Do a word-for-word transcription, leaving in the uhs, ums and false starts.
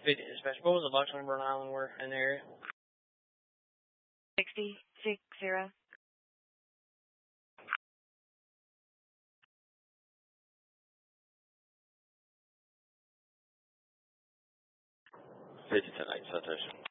fifty dispatch. What was the box number on Island were in the area? Sixty six zero. fifty ten eight citation.